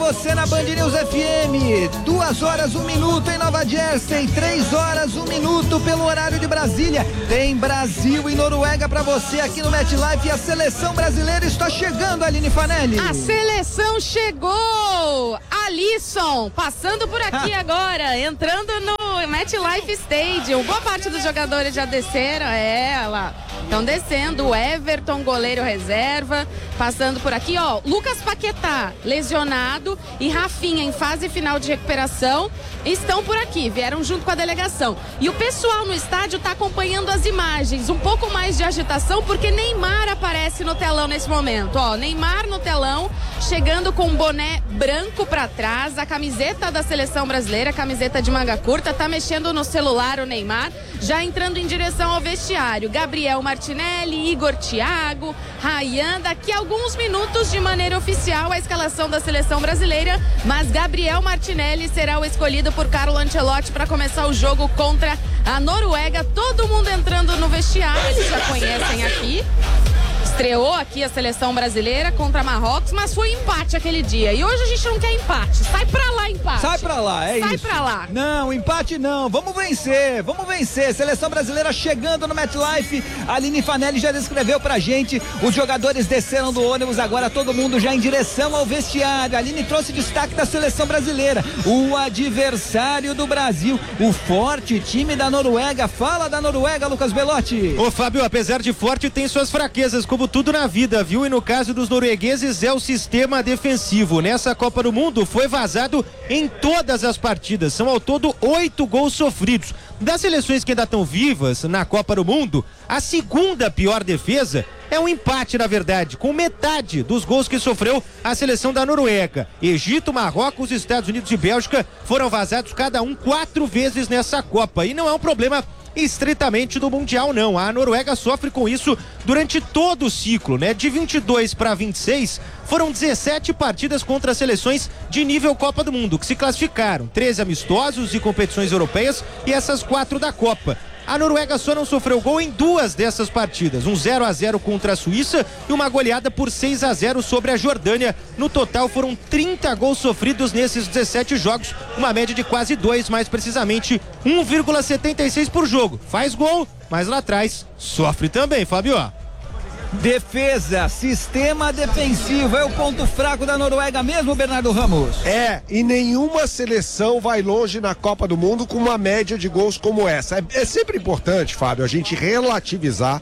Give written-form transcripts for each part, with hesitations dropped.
você na Band News FM. 2 horas 1 minuto em Nova Jersey, 3 horas 1 minuto pelo horário de Brasília. Tem Brasil e Noruega pra você aqui no MetLife e a seleção brasileira está chegando, Aline Fanelli. A seleção chegou! Alisson, passando por aqui agora, entrando no MetLife Stadium. Boa parte dos jogadores já desceram, lá. Estão descendo, o Everton, goleiro reserva, passando por aqui, ó, Lucas Paquetá, lesionado, e Rafinha em fase final de recuperação, estão por aqui, vieram junto com a delegação. E o pessoal no estádio está acompanhando as imagens, um pouco mais de agitação, porque Neymar aparece no telão nesse momento, ó, Neymar no telão, chegando com um boné branco para trás, a camiseta da seleção brasileira, camiseta de manga curta, tá mexendo no celular o Neymar, já entrando em direção ao vestiário. Gabriel Martinelli, Igor Thiago, Ryan, daqui a alguns minutos de maneira oficial a escalação da seleção brasileira, mas Gabriel Martinelli será o escolhido por Carlo Ancelotti para começar o jogo contra a Noruega. Todo mundo entrando no vestiário, eles já conhecem aqui. Estreou aqui a seleção brasileira contra Marrocos, mas foi empate aquele dia. E hoje a gente não quer empate. Sai pra lá, empate. Sai pra lá, é isso. Sai pra lá. Não, empate não. Vamos vencer, vamos vencer. Seleção brasileira chegando no MetLife. A Aline Fanelli já descreveu pra gente. Os jogadores desceram do ônibus, agora todo mundo já em direção ao vestiário. A Aline trouxe destaque da seleção brasileira. O adversário do Brasil, o forte time da Noruega. Fala da Noruega, Lucas Belotti. Ô Fábio, apesar de forte, tem suas fraquezas, como tudo na vida, viu? E no caso dos noruegueses é o sistema defensivo. Nessa Copa do Mundo foi vazado em todas as partidas. São ao todo 8 gols sofridos. Das seleções que ainda estão vivas na Copa do Mundo, a segunda pior defesa é um empate, na verdade, com metade dos gols que sofreu a seleção da Noruega. Egito, Marrocos, Estados Unidos e Bélgica foram vazados cada um 4 vezes nessa Copa. E não é um problema estritamente do Mundial, não. A Noruega sofre com isso durante todo o ciclo, né? De 22 para 26, foram 17 partidas contra seleções de nível Copa do Mundo, que se classificaram, 13 amistosos e competições europeias e essas 4 da Copa. A Noruega só não sofreu gol em 2 dessas partidas, um 0-0 contra a Suíça e uma goleada por 6-0 sobre a Jordânia. No total foram 30 gols sofridos nesses 17 jogos, uma média de quase 2, mais precisamente 1,76 por jogo. Faz gol, mas lá atrás sofre também, Fábio. Defesa, sistema defensivo é o ponto fraco da Noruega mesmo, Bernardo Ramos? E nenhuma seleção vai longe na Copa do Mundo com uma média de gols como essa. É sempre importante, Fábio, a gente relativizar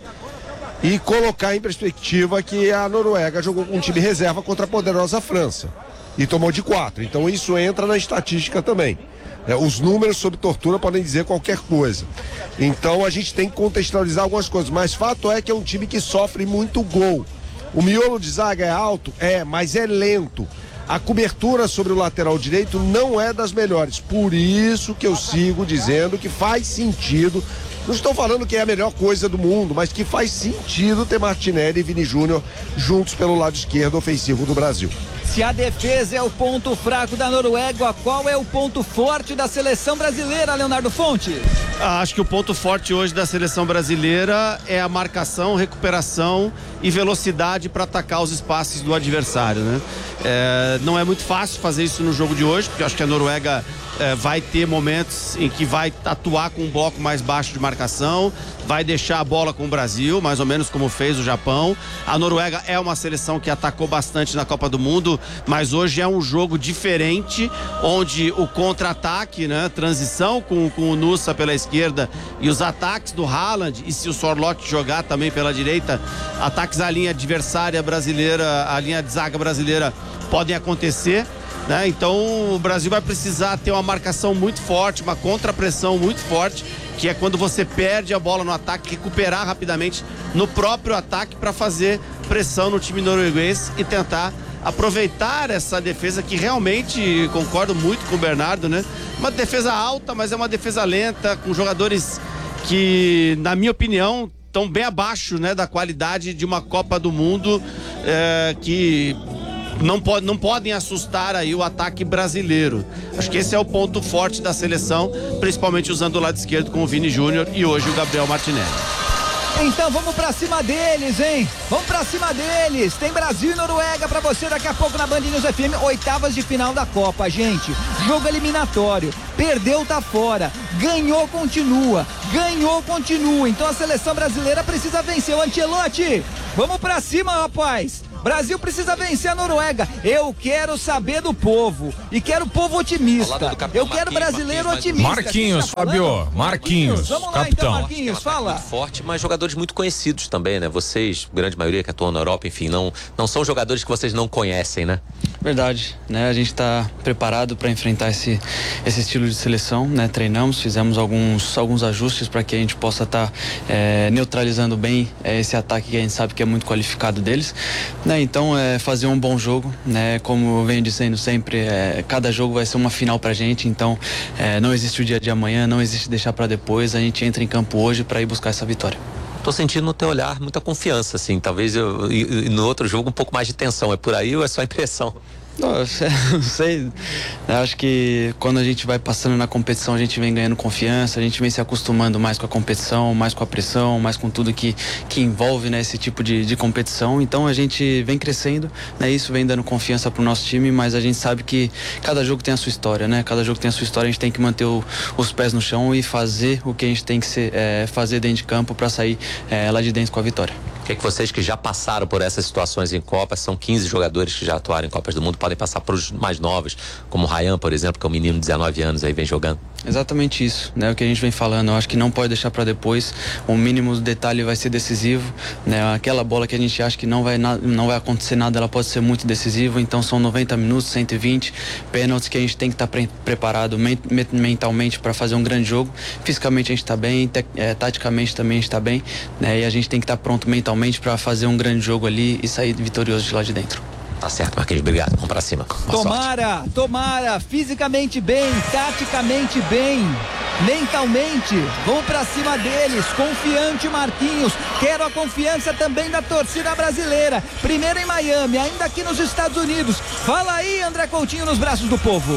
e colocar em perspectiva que a Noruega jogou com um time reserva contra a poderosa França e tomou de 4, então isso entra na estatística também. Os números sob tortura podem dizer qualquer coisa. Então a gente tem que contextualizar algumas coisas. Mas fato é que é um time que sofre muito gol. O miolo de zaga é alto? Mas é lento. A cobertura sobre o lateral direito não é das melhores. Por isso que eu sigo dizendo que faz sentido. Não estou falando que é a melhor coisa do mundo, mas que faz sentido ter Martinelli e Vini Júnior juntos pelo lado esquerdo ofensivo do Brasil. Se a defesa é o ponto fraco da Noruega, qual é o ponto forte da seleção brasileira, Leonardo Fonte? Acho que o ponto forte hoje da seleção brasileira é a marcação, recuperação e velocidade para atacar os espaços do adversário, né? Não é muito fácil fazer isso no jogo de hoje, porque eu acho que a Noruega vai ter momentos em que vai atuar com um bloco mais baixo de marcação, vai deixar a bola com o Brasil, mais ou menos como fez o Japão. A Noruega é uma seleção que atacou bastante na Copa do Mundo, mas hoje é um jogo diferente, onde o contra-ataque, né, transição com o Nusa pela esquerda e os ataques do Haaland, e se o Sorloth jogar também pela direita, ataques à linha adversária brasileira, à linha de zaga brasileira podem acontecer, né? Então o Brasil vai precisar ter uma marcação muito forte, uma contrapressão muito forte, que é quando você perde a bola no ataque, recuperar rapidamente no próprio ataque para fazer pressão no time norueguês e tentar aproveitar essa defesa que realmente, concordo muito com o Bernardo, né? Uma defesa alta, mas é uma defesa lenta, com jogadores que, na minha opinião, estão bem abaixo, né, da qualidade de uma Copa do Mundo, que não podem assustar aí o ataque brasileiro. Acho que esse é o ponto forte da seleção, principalmente usando o lado esquerdo com o Vini Júnior e hoje o Gabriel Martinelli. Então vamos pra cima deles, hein? Vamos pra cima deles. Tem Brasil e Noruega pra você daqui a pouco na Band News FM. Oitavas de final da Copa, gente. Jogo eliminatório. Perdeu, tá fora. Ganhou, continua. Ganhou, continua. Então a seleção brasileira precisa vencer. O Ancelotti, vamos pra cima, rapaz. Brasil precisa vencer a Noruega. Eu quero saber do povo. E quero povo otimista. Eu quero brasileiro otimista. Marquinhos, Fábio. Marquinhos. Vamos lá, capitão. então, Marquinhos, fala. Forte, mas jogadores muito conhecidos também, né? Vocês, grande maioria que atuam na Europa, enfim, não são jogadores que vocês não conhecem, né? Verdade, né? A gente está preparado para enfrentar esse estilo de seleção, né? Treinamos, fizemos alguns ajustes para que a gente possa estar neutralizando bem esse ataque que a gente sabe que é muito qualificado deles, né? Então, fazer um bom jogo, né? Como eu venho dizendo sempre, cada jogo vai ser uma final pra gente, então não existe o dia de amanhã, não existe deixar para depois, a gente entra em campo hoje para ir buscar essa vitória. Tô sentindo no teu olhar muita confiança, assim, talvez e no outro jogo um pouco mais de tensão, é por aí ou é só impressão? Não sei, acho que quando a gente vai passando na competição a gente vem ganhando confiança, a gente vem se acostumando mais com a competição, mais com a pressão, mais com tudo que envolve, né, esse tipo de competição, então a gente vem crescendo, né, isso vem dando confiança pro nosso time, mas a gente sabe que cada jogo tem a sua história, né, cada jogo tem a sua história, a gente tem que manter os pés no chão e fazer o que a gente tem que fazer dentro de campo para sair lá de dentro com a vitória. O que é que vocês que já passaram por essas situações em Copas, são 15 jogadores que já atuaram em Copas do Mundo, podem passar para os mais novos, como o Ryan, por exemplo, que é um menino de 19 anos aí, vem jogando? Exatamente isso, né? O que a gente vem falando, eu acho que não pode deixar para depois, o mínimo detalhe vai ser decisivo, né? Aquela bola que a gente acha que não vai acontecer nada, ela pode ser muito decisiva, então são 90 minutos, 120 pênaltis que a gente tem que estar preparado mentalmente para fazer um grande jogo. Fisicamente a gente está bem, taticamente também a gente está bem, né? E a gente tem que estar pronto mentalmente para fazer um grande jogo ali e sair vitorioso de lá de dentro. Tá certo, Marquinhos, obrigado, vamos pra cima. Tomara, fisicamente bem, taticamente bem, mentalmente, vamos pra cima deles, confiante Marquinhos, quero a confiança também da torcida brasileira, primeiro em Miami, ainda aqui nos Estados Unidos, fala aí, André Coutinho, nos braços do povo.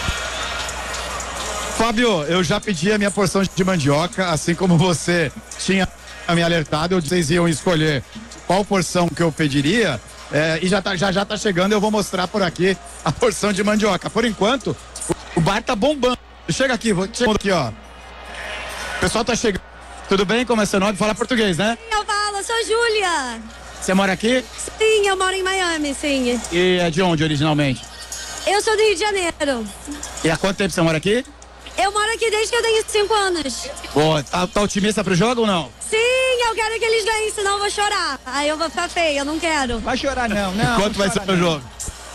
Fábio, eu já pedi a minha porção de mandioca, assim como você tinha me alertado, vocês iam escolher qual porção que eu pediria, e já tá chegando, eu vou mostrar por aqui a porção de mandioca. Por enquanto, o bar tá bombando. Chega aqui, ó. O pessoal tá chegando. Tudo bem? Como é seu nome? Fala português, né? Eu falo, sou Júlia. Você mora aqui? Sim, eu moro em Miami, sim. E é de onde originalmente? Eu sou do Rio de Janeiro. E há quanto tempo você mora aqui? Eu moro aqui desde que eu tenho 5 anos. Boa, tá otimista pro jogo ou não? Sim, eu quero que eles ganhem, senão eu vou chorar. Aí eu vou ficar feia, eu não quero. Vai chorar não. Quanto vai ser o jogo?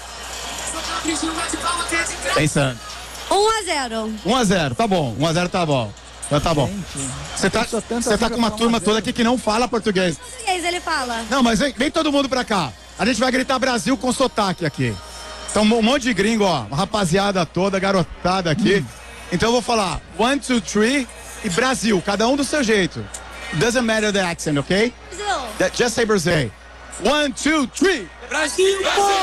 Pensando. 1-0. 1-0, tá bom. 1-0 tá bom. Então tá bom. Você tá com uma turma toda aqui que não fala português. Português ele fala. Não, mas vem todo mundo pra cá. A gente vai gritar Brasil com sotaque aqui. Então um monte de gringo, ó. Uma rapaziada toda, garotada aqui. Então eu vou falar 1, 2, 3 e Brasil, cada um do seu jeito. Doesn't matter the accent, ok? Brasil. Just say Brasil. 1, 2, 3. Brasil!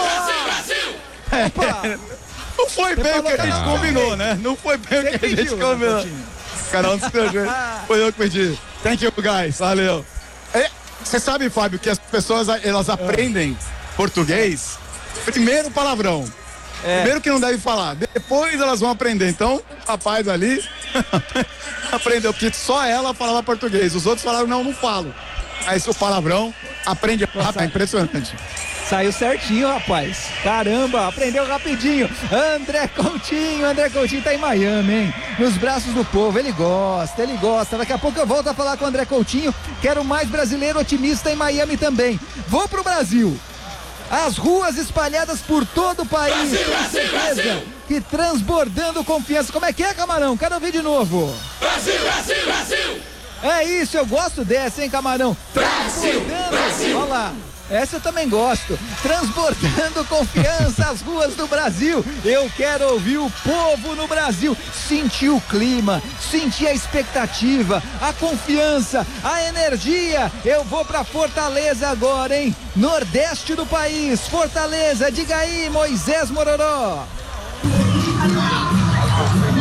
Brasil! Não foi bem o que a gente combinou, né? Não foi bem o que a gente combinou. Cada um do seu jeito. Foi eu que pedi. Thank you, guys. Valeu. Você sabe, Fábio, que as pessoas elas aprendem português primeiro palavrão. Primeiro que não deve falar, depois elas vão aprender. Então, o rapaz ali aprendeu, porque só ela falava português. Os outros falaram, não falo. Aí o palavrão aprende rápido, é impressionante. Saiu certinho, rapaz. Caramba, aprendeu rapidinho. André Coutinho tá em Miami, hein? Nos braços do povo, ele gosta. Daqui a pouco eu volto a falar com o André Coutinho. Quero mais brasileiro otimista em Miami também. Vou pro Brasil. As ruas espalhadas por todo o país. Brasil. Que transbordando confiança. Como é que é, Camarão? Quero ouvir de novo. Brasil. É isso, eu gosto dessa, hein, Camarão? Brasil. Olha lá. Essa eu também gosto. Transbordando confiança às ruas do Brasil. Eu quero ouvir o povo no Brasil. Sentir o clima, sentir a expectativa, a confiança, a energia. Eu vou pra Fortaleza agora, hein? Nordeste do país, Fortaleza. Diga aí, Moisés Mororó.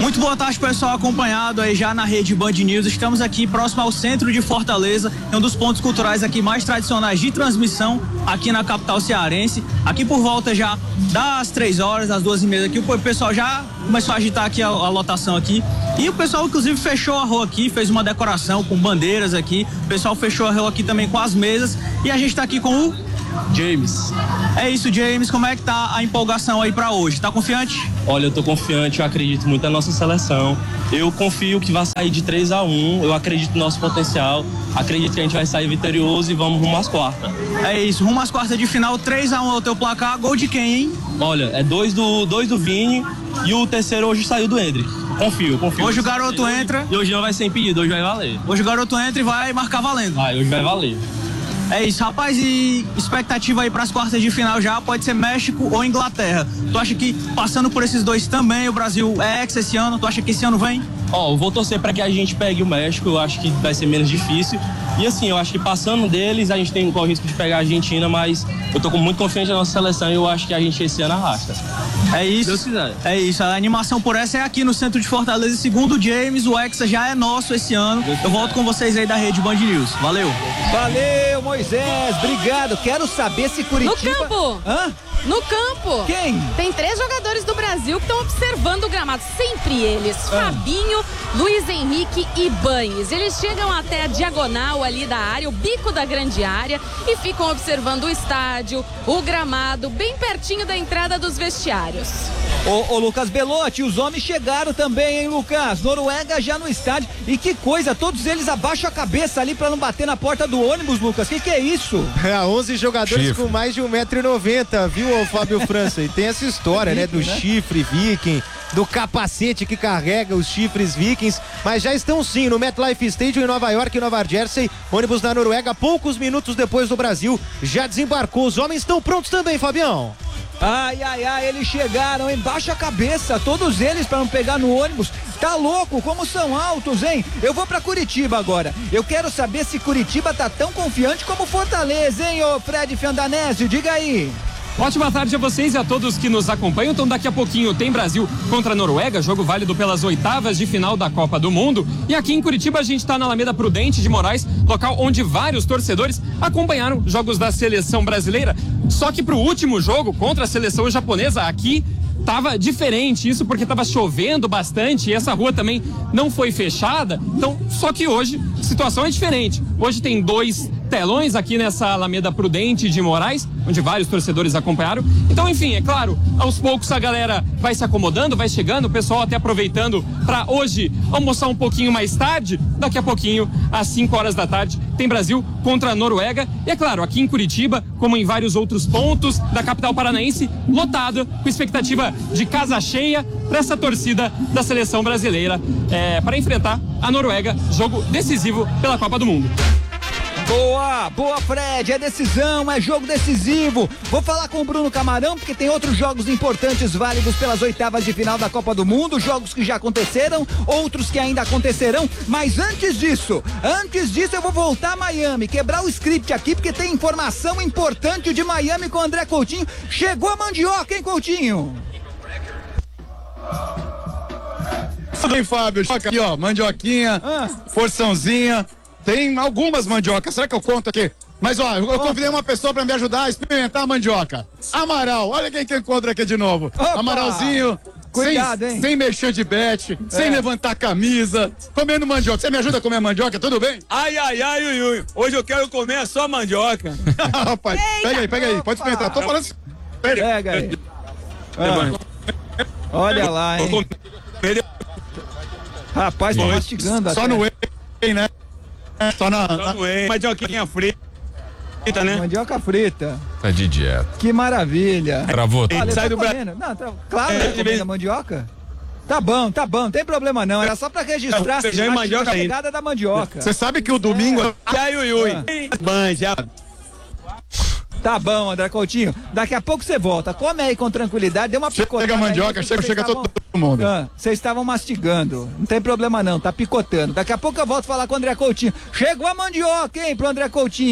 Muito boa tarde, pessoal, acompanhado aí já na rede Band News. Estamos aqui próximo ao centro de Fortaleza, é um dos pontos culturais aqui mais tradicionais de transmissão aqui na capital cearense. Aqui por volta já das 3 horas, das 2h30 aqui, o pessoal já começou a agitar aqui a lotação aqui. E o pessoal, inclusive, fechou a rua aqui, fez uma decoração com bandeiras aqui. O pessoal fechou a rua aqui também com as mesas. E a gente tá aqui com o James. É isso, James. Como é que tá a empolgação aí pra hoje? Tá confiante? Olha, eu tô confiante, eu acredito muito na nossa seleção. Eu confio que vai sair de 3-1, eu acredito no nosso potencial, acredito que a gente vai sair vitorioso e vamos rumo às quartas. É isso, rumo às quartas de final, 3-1 é o teu placar. Gol de quem, hein? Olha, é 2 do Vini e o terceiro hoje saiu do Hendrick. Confio. Hoje o garoto entra. E hoje não vai ser impedido, hoje vai valer. Hoje o garoto entra e vai marcar valendo. Hoje vai valer. É isso, rapaz, e expectativa aí para as quartas de final já pode ser México ou Inglaterra. Tu acha que passando por esses dois também o Brasil é ex esse ano? Tu acha que esse ano vem? Eu vou torcer para que a gente pegue o México, eu acho que vai ser menos difícil. E assim, eu acho que passando deles a gente tem o risco de pegar a Argentina, mas eu tô muito confiante na nossa seleção e eu acho que a gente esse ano arrasta. É isso. Deus quiser. É isso, a animação por essa é aqui no centro de Fortaleza. Segundo o James, o Hexa já é nosso esse ano. Eu volto com vocês aí da rede Band News. Valeu. Valeu, Moisés. Obrigado. Quero saber se Curitiba... No campo. Hã? No campo. Quem? Tem 3 jogadores do Brasil que estão observando o gramado. Sempre eles. Fabinho, Luiz Henrique e Banes. Eles chegam até a diagonal ali da área, o bico da grande área, e ficam observando o estádio, o gramado, bem pertinho da entrada dos vestiários. Ô Lucas Belotti, os homens chegaram também, hein, Lucas? Noruega já no estádio. E que coisa, todos eles abaixam a cabeça ali pra não bater na porta do ônibus, Lucas. Que é isso? 11 jogadores com mais de 1,90 m, viu, Fábio França? E tem essa história, né, do chifre viking, do capacete que carrega os chifres vikings, mas já estão sim no MetLife Stadium em Nova York e Nova Jersey. Ônibus da Noruega, poucos minutos depois do Brasil, já desembarcou. Os homens estão prontos também, Fabião. Ai, eles chegaram, hein? Baixa a cabeça, todos eles pra não pegar no ônibus. Tá louco, como são altos, hein? Eu vou pra Curitiba agora. Eu quero saber se Curitiba tá tão confiante como Fortaleza, hein, ô Fred Fiandanésio? Diga aí. Ótima tarde a vocês e a todos que nos acompanham. Então daqui a pouquinho tem Brasil contra a Noruega, jogo válido pelas oitavas de final da Copa do Mundo. E aqui em Curitiba a gente está na Alameda Prudente de Moraes, local onde vários torcedores acompanharam jogos da seleção brasileira. Só que pro último jogo contra a seleção japonesa aqui tava diferente, isso porque tava chovendo bastante e essa rua também não foi fechada. Então, só que hoje a situação é diferente. Hoje tem 2 telões aqui nessa Alameda Prudente de Moraes, onde vários torcedores acompanharam. Então, enfim, é claro, aos poucos a galera vai se acomodando, vai chegando, o pessoal até aproveitando para hoje almoçar um pouquinho mais tarde. Daqui a pouquinho, às 5 horas da tarde, tem Brasil contra a Noruega. E é claro, aqui em Curitiba, como em vários outros pontos da capital paranaense, lotada, com expectativa de casa cheia para essa torcida da seleção brasileira para enfrentar a Noruega, jogo decisivo pela Copa do Mundo. Boa, Fred, é decisão, é jogo decisivo. Vou falar com o Bruno Camarão, porque tem outros jogos importantes válidos pelas oitavas de final da Copa do Mundo, jogos que já aconteceram, outros que ainda acontecerão, mas antes disso eu vou voltar a Miami, quebrar o script aqui, porque tem informação importante de Miami com o André Coutinho. Chegou a mandioca, hein, Coutinho? Tudo bem, Fábio? Aqui, ó, mandioquinha, porçãozinha. Tem algumas mandiocas, será que eu conto aqui? Mas ó, eu convidei uma pessoa pra me ajudar a experimentar a mandioca. Amaral, olha quem que eu encontro aqui de novo. Opa! Amaralzinho, cuidado, sem merchan de bet, sem levantar a camisa, comendo mandioca. Você me ajuda a comer mandioca, tudo bem? Ai, ui. Hoje eu quero comer só mandioca. Rapaz, pega aí, pode experimentar. Tô falando. Pega aí. Olha lá, hein? Rapaz, tô mastigando só no whey, né? Só na mandioquinha frita, né? Mandioca frita. Tá de dieta. Que maravilha. Travou. Sai do Brasil. Claro, comendo a mandioca. Tá bom, não tem problema não. Era só pra registrar a chegada da mandioca. Você sabe que o domingo... Ai, ui. Manja. Tá bom, André Coutinho. Daqui a pouco você volta. Come aí com tranquilidade. Dê uma picotada. Chega a mandioca, chega todo mundo. Vocês estavam mastigando. Não tem problema não, tá picotando. Daqui a pouco eu volto falar com o André Coutinho. Chegou a mandioca, hein, pro André Coutinho.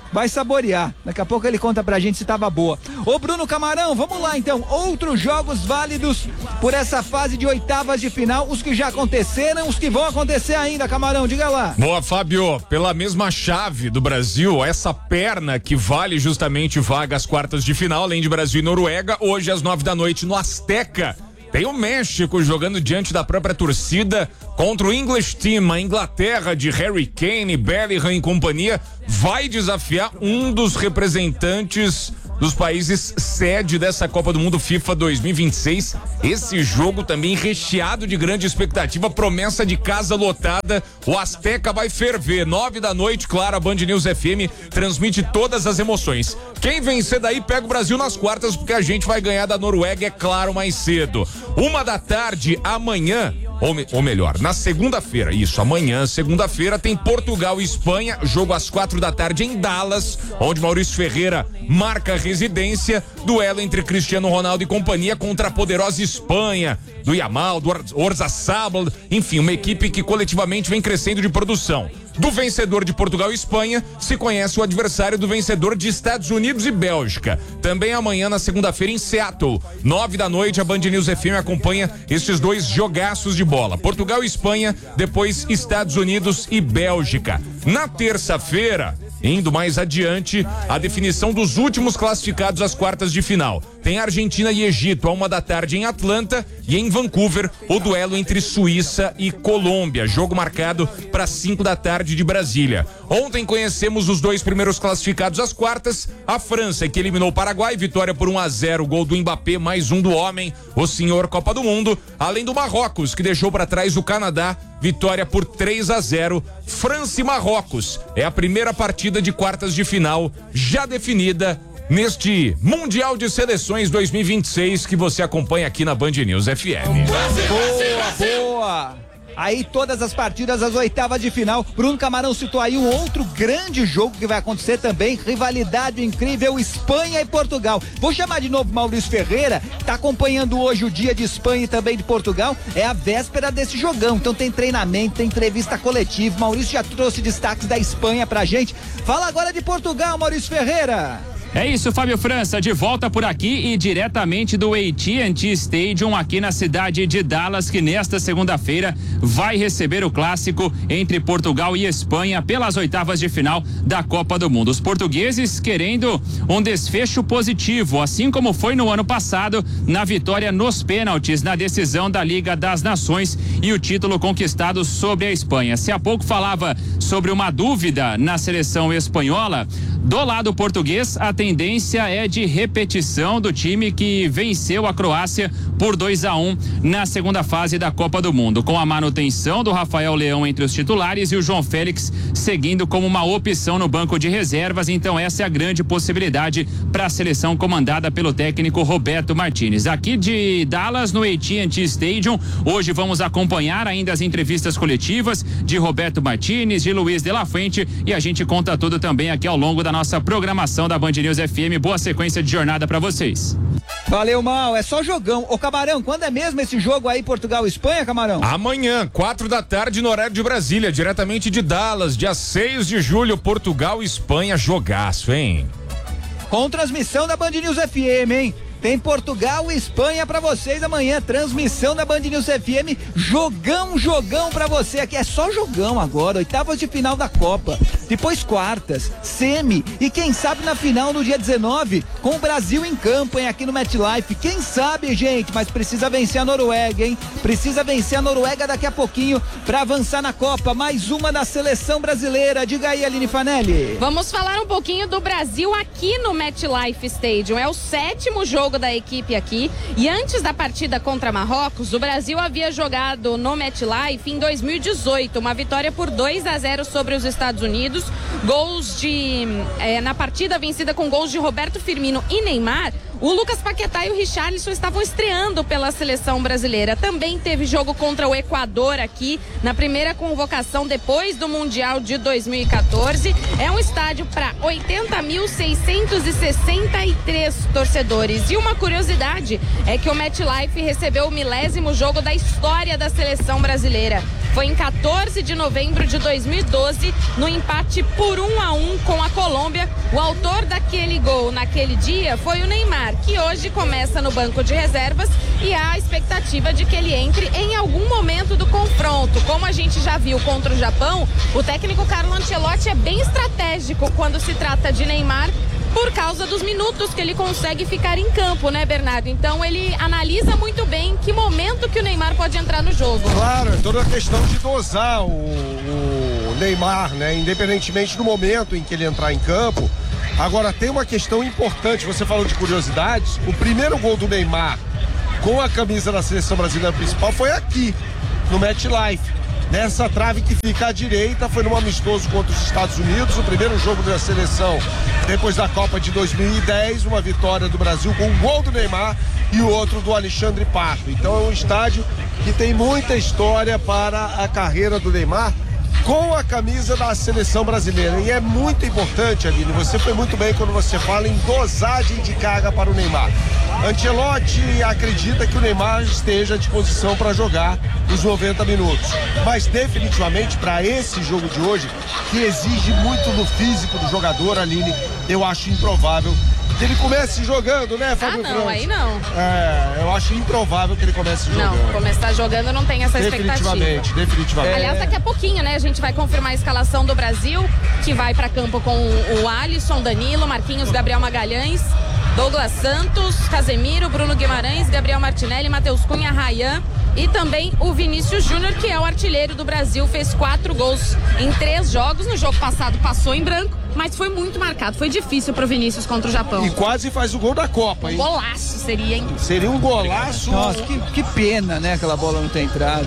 vai saborear. Daqui a pouco ele conta pra gente se tava boa. Ô Bruno Camarão, vamos lá então. Outros jogos válidos por essa fase de oitavas de final, os que já aconteceram, os que vão acontecer ainda, Camarão, diga lá. Boa, Fábio, pela mesma chave do Brasil, essa perna que vale justamente vaga às quartas de final, além de Brasil e Noruega, hoje às 9 da noite no Azteca. Tem o México jogando diante da própria torcida contra o English Team. A Inglaterra de Harry Kane, Bellingham e companhia vai desafiar um dos representantes dos países sede dessa Copa do Mundo FIFA 2026. Esse jogo também recheado de grande expectativa, promessa de casa lotada. O Azteca vai ferver, 9 da noite, claro, a Band News FM transmite todas as emoções. Quem vencer daí pega o Brasil nas quartas, porque a gente vai ganhar da Noruega, é claro, mais cedo. 1 da tarde, amanhã, ou melhor, na segunda-feira, isso, amanhã, segunda-feira, tem Portugal e Espanha, jogo às 4 da tarde em Dallas, onde Maurício Ferreira marca residência, duelo entre Cristiano Ronaldo e companhia contra a poderosa Espanha, do Yamal, do Oyarzabal, enfim, uma equipe que coletivamente vem crescendo de produção. Do vencedor de Portugal e Espanha, se conhece o adversário do vencedor de Estados Unidos e Bélgica. Também amanhã, na segunda-feira, em Seattle, 9 da noite, a Band News FM acompanha esses dois jogaços de bola. Portugal e Espanha, depois Estados Unidos e Bélgica. Na terça-feira, indo mais adiante, a definição dos últimos classificados às quartas de final. Tem Argentina e Egito, à 1 da tarde em Atlanta, e em Vancouver, o duelo entre Suíça e Colômbia. Jogo marcado para 5 da tarde de Brasília. Ontem conhecemos os dois primeiros classificados às quartas. A França, que eliminou o Paraguai, vitória por 1-0, gol do Mbappé, mais um do homem, o senhor Copa do Mundo. Além do Marrocos, que deixou para trás o Canadá, vitória por 3-0. França e Marrocos é a primeira partida de quartas de final já definida neste Mundial de Seleções 2026 que você acompanha aqui na Band News FM. Boa! Aí todas as partidas, as oitavas de final. Bruno Camarão citou aí um outro grande jogo que vai acontecer também, rivalidade incrível, Espanha e Portugal. Vou chamar de novo Maurício Ferreira, tá acompanhando hoje o dia de Espanha e também de Portugal, é a véspera desse jogão, então tem treinamento, tem entrevista coletiva. Maurício já trouxe destaques da Espanha pra gente. Fala agora de Portugal, Maurício Ferreira. É isso, Fábio França, de volta por aqui e diretamente do AT&T Stadium aqui na cidade de Dallas, que nesta segunda-feira vai receber o clássico entre Portugal e Espanha pelas oitavas de final da Copa do Mundo. Os portugueses querendo um desfecho positivo, assim como foi no ano passado na vitória nos pênaltis na decisão da Liga das Nações e o título conquistado sobre a Espanha. Se há pouco falava sobre uma dúvida na seleção espanhola, do lado português, a tendência é de repetição do time que venceu a Croácia por 2-1 na segunda fase da Copa do Mundo, com a manutenção do Rafael Leão entre os titulares e o João Félix seguindo como uma opção no banco de reservas. Então essa é a grande possibilidade para a seleção comandada pelo técnico Roberto Martínez. Aqui de Dallas, no AT&T Stadium, hoje vamos acompanhar ainda as entrevistas coletivas de Roberto Martínez, de Luiz de la Fuente, e a gente conta tudo também aqui ao longo da nossa programação da Band News FM. Boa sequência de jornada para vocês. Valeu, Mal, é só jogão. Ô Camarão, quando é mesmo esse jogo aí, Portugal e Espanha, Camarão? Amanhã, 4 da tarde no horário de Brasília, diretamente de Dallas, dia 6 de julho, Portugal e Espanha, jogaço, hein? Com transmissão da Band News FM, hein? Tem Portugal e Espanha pra vocês amanhã, transmissão da Band News FM, jogão pra você aqui, é só jogão agora, oitavas de final da Copa, depois quartas, semi e quem sabe na final no dia 19, com o Brasil em campo, hein, aqui no MetLife, quem sabe, gente, mas precisa vencer a Noruega, hein, precisa vencer a Noruega daqui a pouquinho pra avançar na Copa, mais uma da seleção brasileira, diga aí, Aline Fanelli. Vamos falar um pouquinho do Brasil aqui no MetLife Stadium, é o 7º jogo da equipe aqui, e antes da partida contra Marrocos, o Brasil havia jogado no MetLife em 2018, uma vitória por 2-0 sobre os Estados Unidos, gols na partida vencida com gols de Roberto Firmino e Neymar. O Lucas Paquetá e o Richarlison estavam estreando pela seleção brasileira. Também teve jogo contra o Equador aqui, na primeira convocação depois do Mundial de 2014. É um estádio para 80.663 torcedores. E uma curiosidade é que o MetLife recebeu o 1000º jogo da história da seleção brasileira. foi em 14 de novembro de 2012, no empate por 1-1 com a Colômbia. O autor daquele gol naquele dia foi o Neymar, que hoje começa no banco de reservas e há a expectativa de que ele entre em algum momento do confronto. Como a gente já viu contra o Japão, o técnico Carlo Ancelotti é bem estratégico quando se trata de Neymar, por causa dos minutos que ele consegue ficar em campo, né, Bernardo? Então ele analisa muito bem que momento que o Neymar pode entrar no jogo. Claro, é toda a questão de dosar o Neymar, né? Independentemente do momento em que ele entrar em campo. Agora, tem uma questão importante, você falou de curiosidades. O primeiro gol do Neymar com a camisa da seleção brasileira principal foi aqui, no MetLife. Nessa trave que fica à direita, foi num amistoso contra os Estados Unidos, o primeiro jogo da seleção depois da Copa de 2010, uma vitória do Brasil com um gol do Neymar e o outro do Alexandre Pato. Então é um estádio que tem muita história para a carreira do Neymar com a camisa da seleção brasileira. E é muito importante, Aline, você foi muito bem quando você fala em dosagem de carga para o Neymar. Ancelotti acredita que o Neymar esteja à disposição para jogar os 90 minutos. Mas definitivamente para esse jogo de hoje, que exige muito do físico do jogador, Aline, eu acho improvável que ele comece jogando, né, Fábio? Não, aí não. Eu acho improvável que ele comece jogando. Não, começar jogando não tem essa expectativa. Definitivamente. Aliás, daqui a pouquinho, né, a gente vai confirmar a escalação do Brasil, que vai para campo com o Alisson, Danilo, Marquinhos, Gabriel Magalhães, Douglas Santos, Casemiro, Bruno Guimarães, Gabriel Martinelli, Matheus Cunha, Ryan e também o Vinícius Júnior, que é o artilheiro do Brasil, fez 4 gols em 3 jogos. No jogo passado passou em branco, mas foi muito marcado. Foi difícil pro Vinícius contra o Japão. E quase faz o gol da Copa, hein? Golaço seria, hein? Seria um golaço. Nossa, que pena, né? Aquela bola não ter entrado.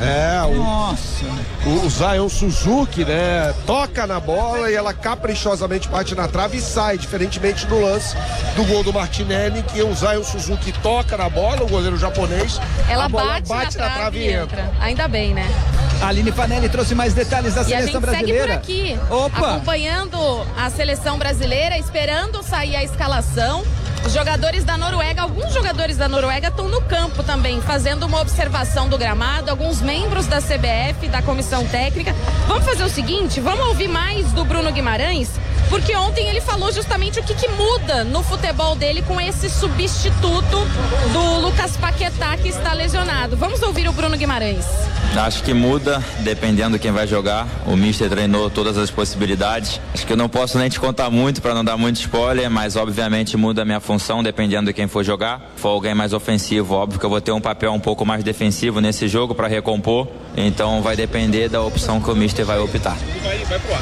Nossa. O Zion Suzuki, né? Toca na bola e ela caprichosamente bate na trave e sai, diferentemente do lance do gol do Martinelli, que o Zion Suzuki toca na bola, o goleiro japonês. Ela a bola bate na trave e entra. Ainda bem, né? A Aline Fanelli trouxe mais detalhes da seleção brasileira. E a gente segue por aqui, Opa. acompanhando a seleção brasileira, esperando sair a escalação. Os jogadores da Noruega, alguns jogadores da Noruega estão no campo também, fazendo uma observação do gramado, alguns membros da CBF, da comissão técnica. Vamos fazer o seguinte, vamos ouvir mais do Bruno Guimarães, porque ontem ele falou justamente o que muda no futebol dele com esse substituto do Lucas Paquetá, que está lesionado. Vamos ouvir o Bruno Guimarães. Acho que muda, dependendo de quem vai jogar. O Mister treinou todas as possibilidades. Acho que eu não posso nem te contar muito para não dar muito spoiler, mas obviamente muda a minha função dependendo de quem for jogar. Se for alguém mais ofensivo, óbvio que eu vou ter um papel um pouco mais defensivo nesse jogo para recompor. Então vai depender da opção que o Mister vai optar. Vai pro ar.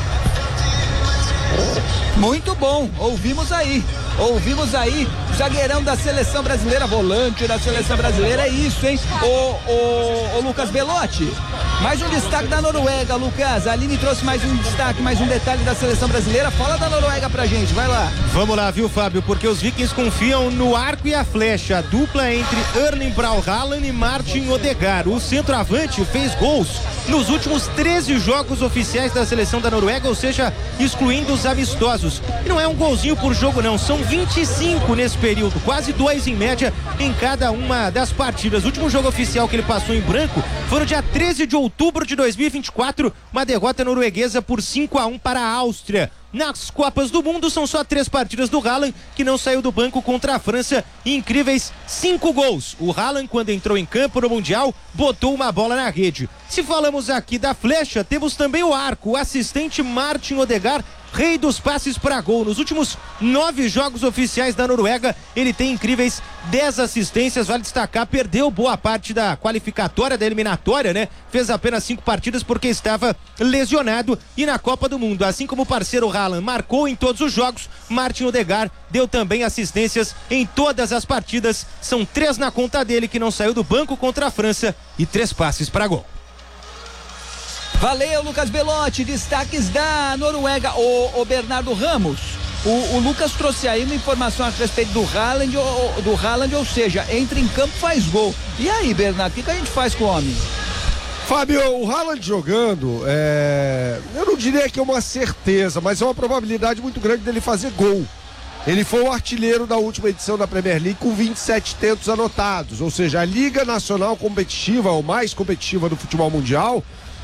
Muito bom, ouvimos aí, zagueirão da seleção brasileira, volante da seleção brasileira, é isso, hein? O Lucas Belotti, mais um destaque da Noruega, Lucas. A Aline trouxe mais um destaque, mais um detalhe da seleção brasileira. Fala da Noruega pra gente, vai lá. Vamos lá, viu, Fábio? Porque os vikings confiam no arco e a flecha, a dupla entre Erling Braut Haaland e Martin Odegaard. O centroavante fez gols nos últimos 13 jogos oficiais da seleção da Noruega, ou seja, excluindo os amistosos. E não é um golzinho por jogo não, são 25 nesse período, quase 2 em média em cada uma das partidas. O último jogo oficial que ele passou em branco foi no dia 13 de outubro de 2024, uma derrota norueguesa por 5-1 para a Áustria. Nas Copas do Mundo são só 3 partidas do Haaland, que não saiu do banco contra a França, e incríveis 5 gols. O Haaland, quando entrou em campo no Mundial, botou uma bola na rede. Se falamos aqui da flecha, temos também o arco, o assistente Martin Odegaard, rei dos passes para gol. Nos últimos 9 jogos oficiais da Noruega, ele tem incríveis 10 assistências. Vale destacar, perdeu boa parte da qualificatória, da eliminatória, né? Fez apenas 5 partidas porque estava lesionado. E na Copa do Mundo, assim como o parceiro Haaland marcou em todos os jogos, Martin Odegaard deu também assistências em todas as partidas. São 3 na conta dele, que não saiu do banco contra a França, e 3 passes para gol. Valeu, Lucas Belotti, destaques da Noruega. O Bernardo Ramos, o Lucas trouxe aí uma informação a respeito do Haaland, ou seja, entra em campo, faz gol. E aí, Bernardo, o que a gente faz com o homem? Fábio, o Haaland jogando, eu não diria que é uma certeza, mas é uma probabilidade muito grande dele fazer gol. Ele foi o artilheiro da última edição da Premier League com 27 tentos anotados, ou seja, a Liga Nacional Competitiva, ou mais competitiva do futebol mundial,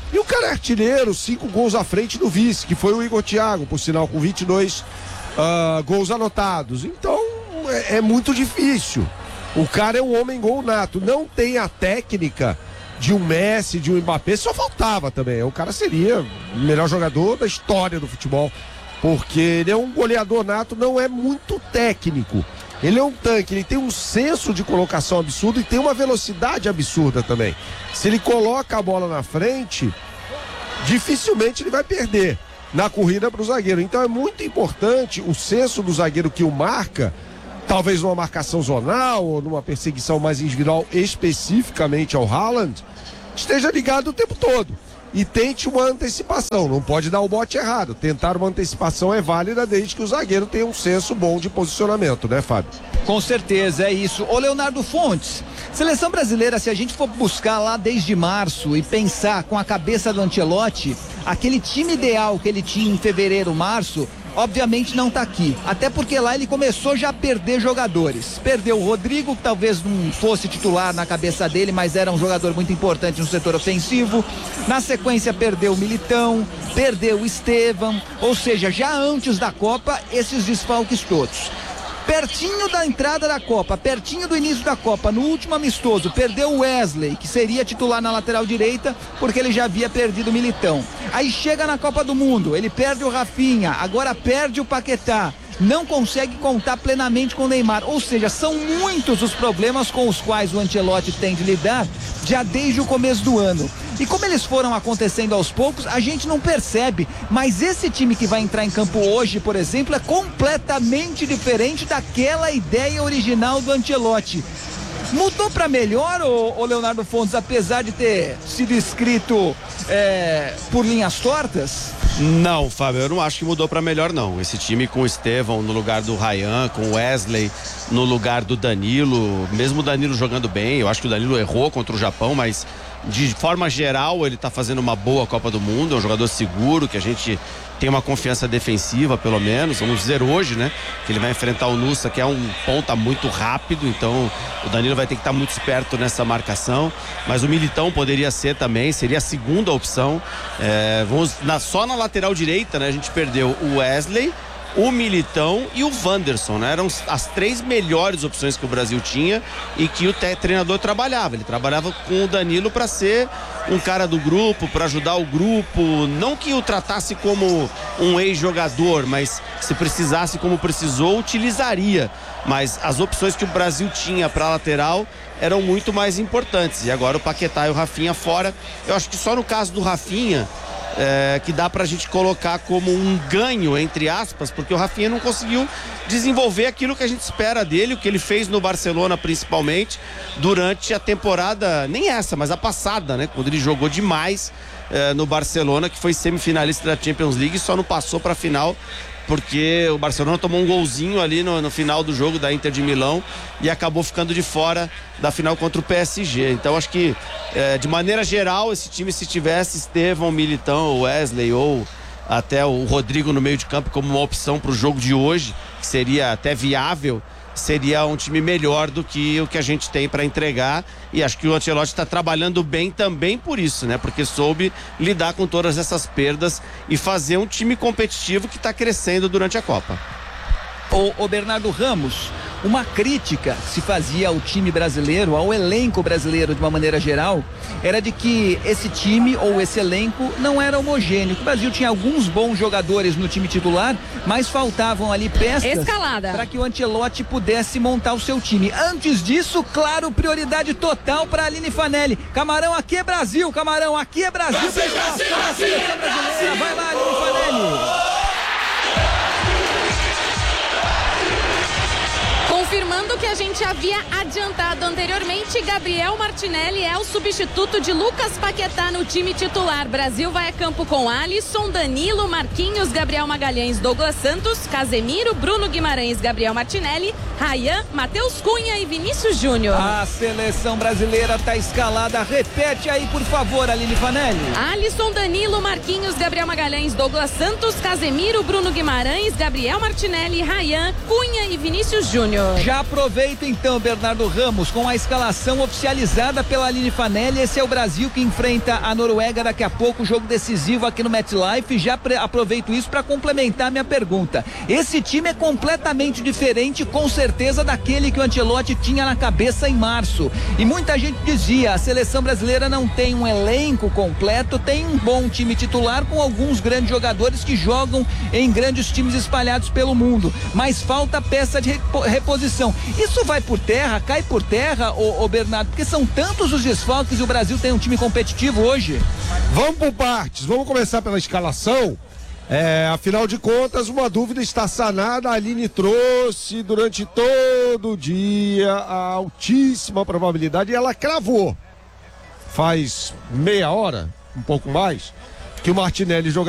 E o cara é artilheiro, 5 gols à frente do vice, que foi o Igor Thiago, por sinal, com 22 gols anotados. Então, é muito difícil. O cara é um homem gol nato, não tem a técnica de um Messi, de um Mbappé, só faltava também. O cara seria o melhor jogador da história do futebol, porque ele é um goleador nato, não é muito técnico. Ele é um tanque, ele tem um senso de colocação absurdo e tem uma velocidade absurda também. Se ele coloca a bola na frente, dificilmente ele vai perder na corrida para o zagueiro. Então é muito importante o senso do zagueiro que o marca, talvez numa marcação zonal ou numa perseguição mais individual especificamente ao Haaland, esteja ligado o tempo todo. E tente uma antecipação, não pode dar o bote errado. Tentar uma antecipação é válida desde que o zagueiro tenha um senso bom de posicionamento, né, Fábio? Com certeza, é isso. Ô Leonardo Fontes, seleção brasileira, se a gente for buscar lá desde março e pensar com a cabeça do Ancelotti, aquele time ideal que ele tinha em fevereiro, março, obviamente não tá aqui, até porque lá ele começou já a perder jogadores. Perdeu o Rodrigo, que talvez não fosse titular na cabeça dele, mas era um jogador muito importante no setor ofensivo. Na sequência perdeu o Militão, perdeu o Estevão, ou seja, já antes da Copa, esses desfalques todos. Pertinho da entrada da Copa, pertinho do início da Copa, no último amistoso, perdeu o Wesley, que seria titular na lateral direita, porque ele já havia perdido o Militão. Aí chega na Copa do Mundo, ele perde o Rafinha, agora perde o Paquetá. Não consegue contar plenamente com o Neymar, ou seja, são muitos os problemas com os quais o Ancelotti tem de lidar já desde o começo do ano. E como eles foram acontecendo aos poucos, a gente não percebe, mas esse time que vai entrar em campo hoje, por exemplo, é completamente diferente daquela ideia original do Ancelotti. Mudou para melhor, o Leonardo Fontes, apesar de ter sido escrito por linhas tortas? Não, Fábio, eu não acho que mudou para melhor, não. Esse time com o Estevão no lugar do Ryan, com o Wesley no lugar do Danilo, mesmo o Danilo jogando bem, eu acho que o Danilo errou contra o Japão, mas de forma geral ele tá fazendo uma boa Copa do Mundo, é um jogador seguro, que a gente tem uma confiança defensiva, pelo menos, vamos dizer hoje, né, que ele vai enfrentar o Nusa, que é um ponta muito rápido, então o Danilo vai ter que estar muito esperto nessa marcação, mas o Militão poderia ser também, seria a segunda opção. Só na lateral direita, né, a gente perdeu o Wesley, o Militão e o Wanderson, né? Eram as 3 melhores opções que o Brasil tinha e que o treinador trabalhava. Ele trabalhava com o Danilo para ser um cara do grupo, para ajudar o grupo, não que o tratasse como um ex-jogador, mas se precisasse como precisou, utilizaria. Mas as opções que o Brasil tinha para lateral eram muito mais importantes. E agora o Paquetá e o Rafinha fora. Eu acho que só no caso do Rafinha que dá pra gente colocar como um ganho, entre aspas, porque o Rafinha não conseguiu desenvolver aquilo que a gente espera dele, o que ele fez no Barcelona principalmente durante a temporada, nem essa, mas a passada, né, quando ele jogou demais no Barcelona, que foi semifinalista da Champions League e só não passou pra final porque o Barcelona tomou um golzinho ali no final do jogo da Inter de Milão e acabou ficando de fora da final contra o PSG. Então acho que de maneira geral esse time, se tivesse Estevão, Militão, Wesley ou até o Rodrigo no meio de campo como uma opção para o jogo de hoje, que seria até viável, seria um time melhor do que o que a gente tem para entregar, e acho que o Ancelotti está trabalhando bem também por isso, né? Porque soube lidar com todas essas perdas e fazer um time competitivo que está crescendo durante a Copa. O Bernardo Ramos, uma crítica que se fazia ao time brasileiro, ao elenco brasileiro de uma maneira geral, era de que esse time ou esse elenco não era homogêneo. O Brasil tinha alguns bons jogadores no time titular, mas faltavam ali peças para que o Ancelotti pudesse montar o seu time. Antes disso, claro, prioridade total para a Aline Fanelli. Camarão, aqui é Brasil, Camarão, aqui é Brasil. Brasil, Brasil, Brasil, Brasil. Vai lá, Aline Fanelli. Confirmando o que a gente havia adiantado anteriormente, Gabriel Martinelli é o substituto de Lucas Paquetá no time titular. Brasil vai a campo com Alisson, Danilo, Marquinhos, Gabriel Magalhães, Douglas Santos, Casemiro, Bruno Guimarães, Gabriel Martinelli, Ryan, Matheus Cunha e Vinícius Júnior. A seleção brasileira está escalada. Repete aí, por favor, Aline Fanelli. Alisson, Danilo, Marquinhos, Gabriel Magalhães, Douglas Santos, Casemiro, Bruno Guimarães, Gabriel Martinelli, Ryan, Cunha e Vinícius Júnior. Já Aproveita então, Bernardo Ramos, com a escalação oficializada pela Aline Fanelli. Esse é o Brasil que enfrenta a Noruega daqui a pouco, jogo decisivo aqui no MetLife. Já aproveito isso para complementar minha pergunta. Esse time é completamente diferente, com certeza, daquele que o Ancelotti tinha na cabeça em março. E muita gente dizia, a seleção brasileira não tem um elenco completo, tem um bom time titular com alguns grandes jogadores que jogam em grandes times espalhados pelo mundo, mas falta peça de reposição. Isso vai por terra, cai por terra, ô Bernardo, porque são tantos os desfalques e o Brasil tem um time competitivo hoje? Vamos por partes, vamos começar pela escalação. Afinal de contas, uma dúvida está sanada. A Aline trouxe durante todo o dia a altíssima probabilidade, e ela cravou faz meia hora, um pouco mais, que o Martinelli jogaria